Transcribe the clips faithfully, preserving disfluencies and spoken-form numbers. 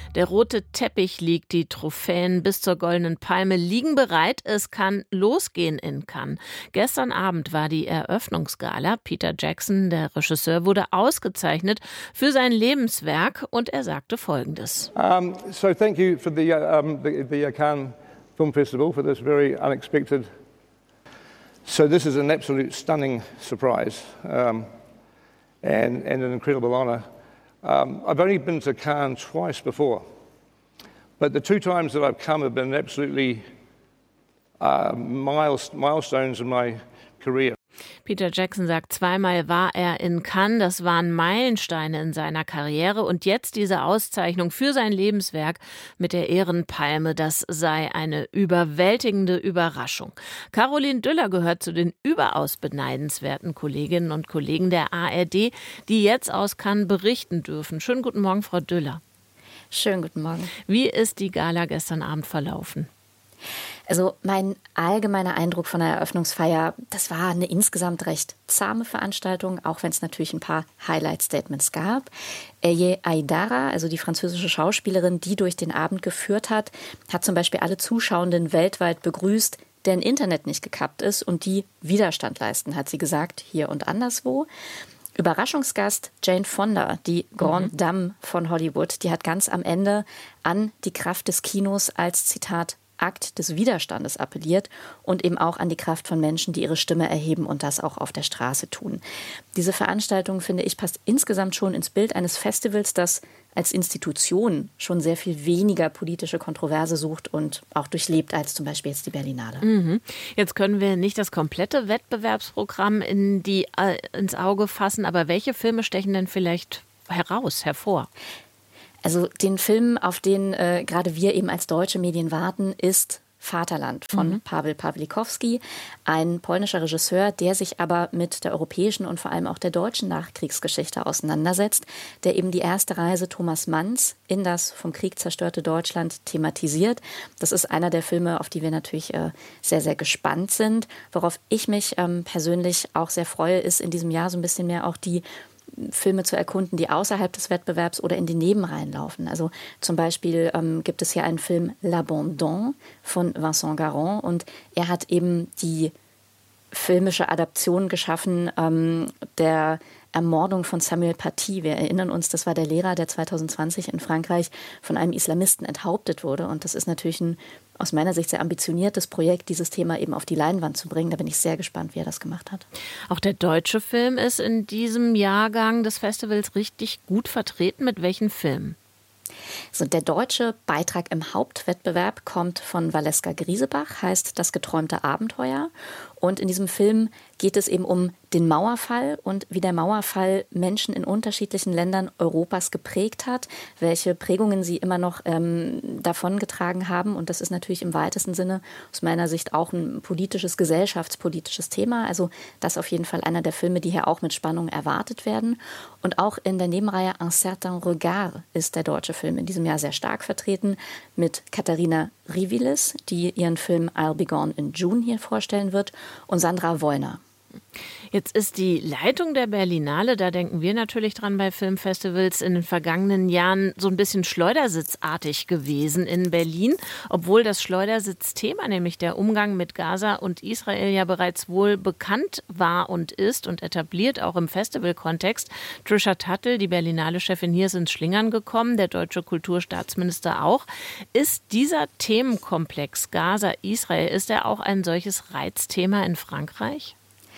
Der rote Teppich liegt, die Trophäen bis zur Goldenen Palme liegen bereit. Es kann losgehen in Cannes. Gestern Abend war die Eröffnungsgala. Peter Jackson, der Regisseur, wurde ausgezeichnet für sein Lebenswerk und er sagte Folgendes. Um, so thank you for the, uh, um, the, the Cannes Film Festival for this very unexpected. So this is an absolute stunning surprise um, and, and an incredible honour. Um, I've only been to Cannes twice before, but the two times that I've come have been absolutely uh, miles, milestones in my career. Peter Jackson sagt, zweimal war er in Cannes, das waren Meilensteine in seiner Karriere und jetzt diese Auszeichnung für sein Lebenswerk mit der Ehrenpalme, das sei eine überwältigende Überraschung. Caroline Düller gehört zu den überaus beneidenswerten Kolleginnen und Kollegen der A R D, die jetzt aus Cannes berichten dürfen. Schönen guten Morgen, Frau Düller. Schönen guten Morgen. Wie ist die Gala gestern Abend verlaufen? Also mein allgemeiner Eindruck von der Eröffnungsfeier, das war eine insgesamt recht zahme Veranstaltung, auch wenn es natürlich ein paar Highlight-Statements gab. Eye Aidara, also die französische Schauspielerin, die durch den Abend geführt hat, hat zum Beispiel alle Zuschauenden weltweit begrüßt, deren Internet nicht gekappt ist und die Widerstand leisten, hat sie gesagt, hier und anderswo. Überraschungsgast Jane Fonda, die Grande mhm. Dame von Hollywood, die hat ganz am Ende an die Kraft des Kinos als Zitat Akt des Widerstandes appelliert und eben auch an die Kraft von Menschen, die ihre Stimme erheben und das auch auf der Straße tun. Diese Veranstaltung, finde ich, passt insgesamt schon ins Bild eines Festivals, das als Institution schon sehr viel weniger politische Kontroverse sucht und auch durchlebt als zum Beispiel jetzt die Berlinale. Mhm. Jetzt können wir nicht das komplette Wettbewerbsprogramm in die, äh, ins Auge fassen, aber welche Filme stechen denn vielleicht heraus, hervor? Also den Film, auf den äh, gerade wir eben als deutsche Medien warten, ist Vaterland von mhm. Paweł Pawlikowski, ein polnischer Regisseur, der sich aber mit der europäischen und vor allem auch der deutschen Nachkriegsgeschichte auseinandersetzt, der eben die erste Reise Thomas Manns in das vom Krieg zerstörte Deutschland thematisiert. Das ist einer der Filme, auf die wir natürlich äh, sehr, sehr gespannt sind. Worauf ich mich ähm, persönlich auch sehr freue, ist in diesem Jahr so ein bisschen mehr auch die Filme zu erkunden, die außerhalb des Wettbewerbs oder in die Nebenreihen laufen. Also zum Beispiel ähm, gibt es hier einen Film L'Abandon von Vincent Garand und er hat eben die filmische Adaption geschaffen ähm, der Ermordung von Samuel Paty. Wir erinnern uns, das war der Lehrer, der zwanzig zwanzig in Frankreich von einem Islamisten enthauptet wurde. Und das ist natürlich ein aus meiner Sicht sehr ambitioniertes Projekt, dieses Thema eben auf die Leinwand zu bringen. Da bin ich sehr gespannt, wie er das gemacht hat. Auch der deutsche Film ist in diesem Jahrgang des Festivals richtig gut vertreten. Mit welchen Filmen? So, der deutsche Beitrag im Hauptwettbewerb kommt von Valeska Griesebach, heißt Das geträumte Abenteuer. Und in diesem Film geht es eben um den Mauerfall und wie der Mauerfall Menschen in unterschiedlichen Ländern Europas geprägt hat, welche Prägungen sie immer noch ähm, davongetragen haben. Und das ist natürlich im weitesten Sinne aus meiner Sicht auch ein politisches, gesellschaftspolitisches Thema. Also das ist auf jeden Fall einer der Filme, die hier auch mit Spannung erwartet werden. Und auch in der Nebenreihe Un certain regard ist der deutsche Film in diesem Jahr sehr stark vertreten mit Katharina Rivilis, die ihren Film I'll Be Gone in June hier vorstellen wird, und Sandra Wollner. Jetzt ist die Leitung der Berlinale, da denken wir natürlich dran bei Filmfestivals, in den vergangenen Jahren so ein bisschen schleudersitzartig gewesen in Berlin, obwohl das Schleudersitzthema, nämlich der Umgang mit Gaza und Israel, ja bereits wohl bekannt war und ist und etabliert, auch im Festivalkontext. Trisha Tuttle, die Berlinale-Chefin, hier ist ins Schlingern gekommen, der deutsche Kulturstaatsminister auch. Ist dieser Themenkomplex Gaza-Israel, ist er auch ein solches Reizthema in Frankreich?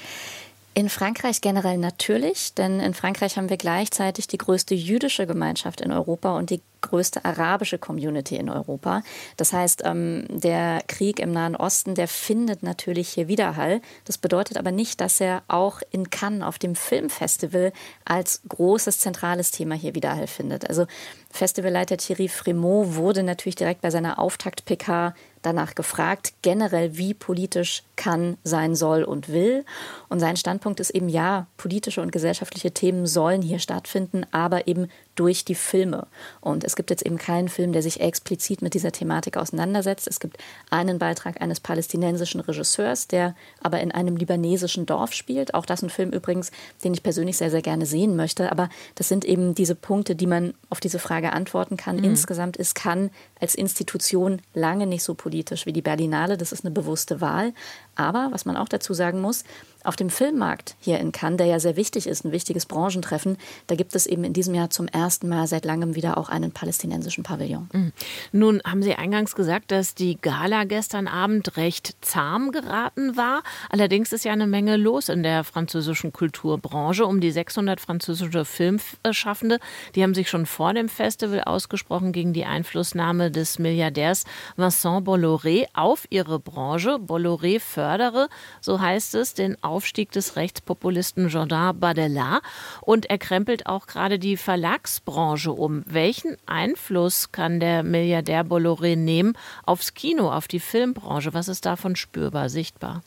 In Frankreich generell natürlich, denn in Frankreich haben wir gleichzeitig die größte jüdische Gemeinschaft in Europa und die größte arabische Community in Europa. Das heißt, ähm, der Krieg im Nahen Osten, der findet natürlich hier Widerhall. Das bedeutet aber nicht, dass er auch in Cannes auf dem Filmfestival als großes zentrales Thema hier Widerhall findet. Also Festivalleiter Thierry Frémaux wurde natürlich direkt bei seiner Auftakt-P K danach gefragt, generell wie politisch Cannes sein soll und will. Und sein Standpunkt ist eben, ja, politische und gesellschaftliche Themen sollen hier stattfinden, aber eben durch die Filme. Und es gibt jetzt eben keinen Film, der sich explizit mit dieser Thematik auseinandersetzt. Es gibt einen Beitrag eines palästinensischen Regisseurs, der aber in einem libanesischen Dorf spielt. Auch das ein Film übrigens, den ich persönlich sehr, sehr gerne sehen möchte. Aber das sind eben diese Punkte, die man auf diese Frage antworten kann. Mhm. Insgesamt ist Cannes als Institution lange nicht so politisch wie die Berlinale. Das ist eine bewusste Wahl. Aber, was man auch dazu sagen muss, auf dem Filmmarkt hier in Cannes, der ja sehr wichtig ist, ein wichtiges Branchentreffen, da gibt es eben in diesem Jahr zum ersten Mal seit langem wieder auch einen palästinensischen Pavillon. Mhm. Nun haben Sie eingangs gesagt, dass die Gala gestern Abend recht zahm geraten war. Allerdings ist ja eine Menge los in der französischen Kulturbranche. Um die sechshundert französische Filmschaffende, die haben sich schon vor dem Festival ausgesprochen gegen die Einflussnahme des Milliardärs Vincent Bolloré auf ihre Branche. Bolloré fördere, so heißt es, den Aufstieg des Rechtspopulisten Jordan Bardella, und er krempelt auch gerade die Verlagsbranche um. Welchen Einfluss kann der Milliardär Bolloré nehmen aufs Kino, auf die Filmbranche? Was ist davon spürbar, sichtbar?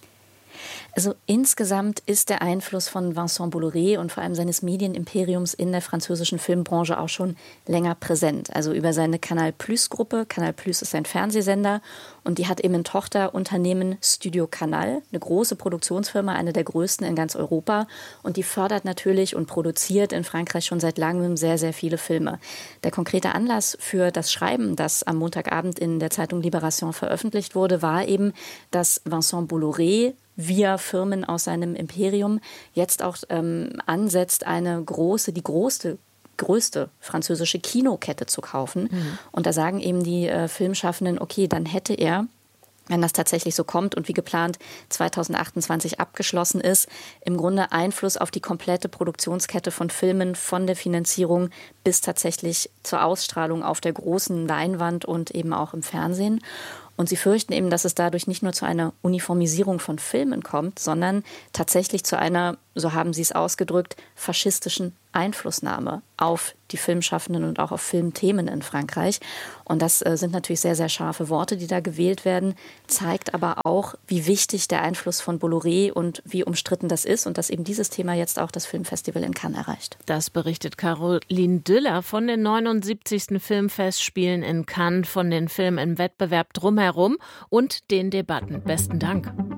Also insgesamt ist der Einfluss von Vincent Bolloré und vor allem seines Medienimperiums in der französischen Filmbranche auch schon länger präsent. Also über seine Canal Plus Gruppe. Canal Plus ist ein Fernsehsender und die hat eben ein Tochterunternehmen Studio Canal, eine große Produktionsfirma, eine der größten in ganz Europa, und die fördert natürlich und produziert in Frankreich schon seit langem sehr, sehr viele Filme. Der konkrete Anlass für das Schreiben, das am Montagabend in der Zeitung Libération veröffentlicht wurde, war eben, dass Vincent Bolloré via Firmen aus seinem Imperium jetzt auch ähm, ansetzt, eine große, die größte, größte französische Kinokette zu kaufen. Mhm. Und da sagen eben die äh, Filmschaffenden, okay, dann hätte er, wenn das tatsächlich so kommt und wie geplant zweitausendachtundzwanzig abgeschlossen ist, im Grunde Einfluss auf die komplette Produktionskette von Filmen, von der Finanzierung bis tatsächlich zur Ausstrahlung auf der großen Leinwand und eben auch im Fernsehen. Und sie fürchten eben, dass es dadurch nicht nur zu einer Uniformisierung von Filmen kommt, sondern tatsächlich zu einer, so haben sie es ausgedrückt, faschistischen Einflussnahme auf die Filmschaffenden und auch auf Filmthemen in Frankreich. Und das äh, sind natürlich sehr, sehr scharfe Worte, die da gewählt werden, zeigt aber auch, wie wichtig der Einfluss von Bolloré und wie umstritten das ist und dass eben dieses Thema jetzt auch das Filmfestival in Cannes erreicht. Das berichtet Caroline Düller von den neunundsiebzigsten Filmfestspielen in Cannes, von den Filmen im Wettbewerb drumherum und den Debatten. Besten Dank.